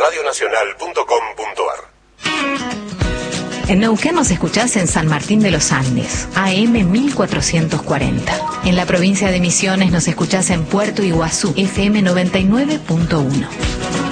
radionacional.com.ar. En Neuquén nos escuchás en San Martín de los Andes, AM 1440. En la provincia de Misiones nos escuchás en Puerto Iguazú, FM 99.1.